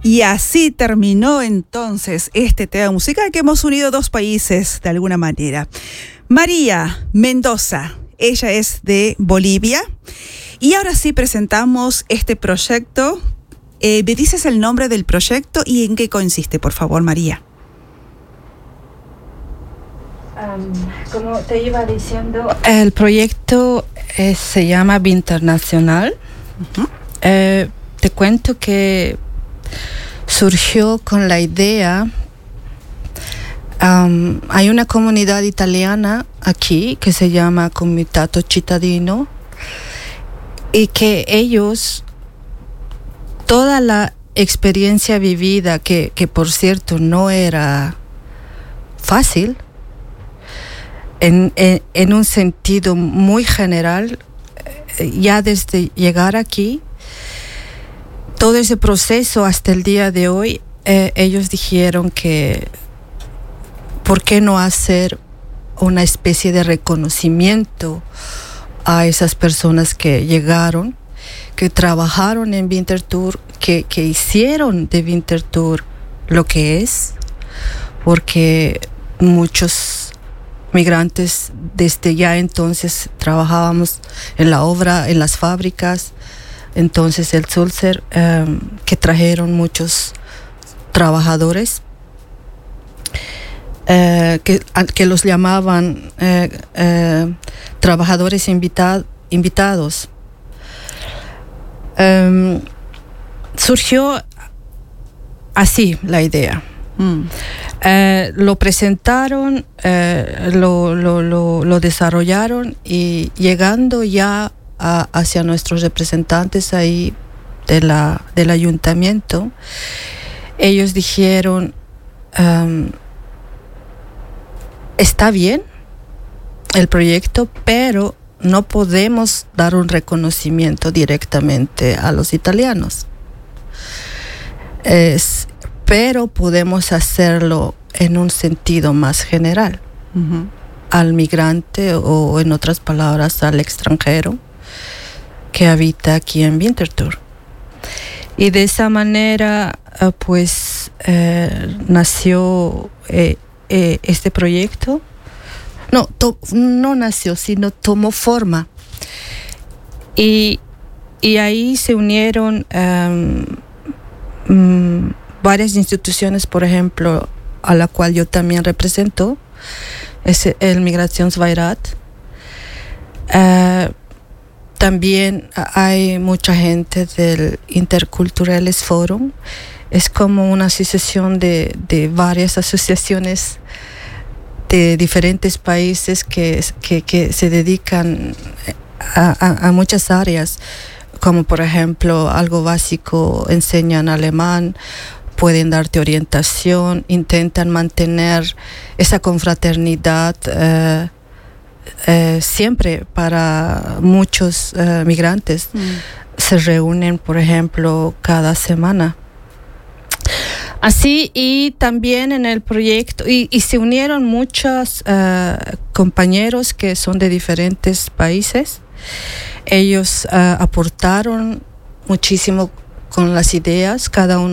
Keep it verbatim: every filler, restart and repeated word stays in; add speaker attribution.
Speaker 1: Y así terminó entonces este tema musical que hemos unido dos países de alguna manera. María Mendoza, ella es de Bolivia. Y ahora sí presentamos este proyecto. Eh, ¿Me dices el nombre del proyecto y en qué consiste, por favor, María?
Speaker 2: Um, como te iba diciendo, el proyecto eh, se llama Vinternacional. Uh-huh. Eh, te cuento que surgió con la idea, um, hay una comunidad italiana aquí que se llama Comitato Cittadino y que ellos, toda la experiencia vivida, que, que por cierto no era fácil, en, en, en un sentido muy general, ya desde llegar aquí, todo ese proceso hasta el día de hoy, eh, ellos dijeron que ¿por qué no hacer una especie de reconocimiento a esas personas que llegaron, que trabajaron en Winterthur, que, que hicieron de Winterthur lo que es? Porque muchos migrantes desde ya entonces trabajábamos en la obra, en las fábricas. Entonces el Sulzer, um, que trajeron muchos trabajadores, uh, que, a, que los llamaban uh, uh, trabajadores invita- invitados. Um, surgió así la idea. Mm. Uh, lo presentaron, uh, lo, lo, lo, lo desarrollaron y llegando ya A, hacia nuestros representantes ahí de la, del ayuntamiento, ellos dijeron, um, está bien el proyecto, pero no podemos dar un reconocimiento directamente a los italianos. Es, pero podemos hacerlo en un sentido más general, uh-huh, al migrante o, en otras palabras, al extranjero que habita aquí en Winterthur. Y de esa manera, uh, pues, eh, nació eh, eh, este proyecto. No, to- no nació, sino tomó forma. Y, y ahí se unieron um, um, varias instituciones, por ejemplo, a la cual yo también represento, es el Migrationsbeirat. Uh, También hay mucha gente del Interculturelles Forum. Es como una asociación de, de varias asociaciones de diferentes países que, que, que se dedican a, a, a muchas áreas, como por ejemplo algo básico, enseñan alemán, pueden darte orientación, intentan mantener esa confraternidad uh, Uh, siempre para muchos uh, migrantes. Mm. Se reúnen, por ejemplo, cada semana. Así, y también en el proyecto, y, y se unieron muchos uh, compañeros que son de diferentes países. Ellos uh, aportaron muchísimo con las ideas, cada uno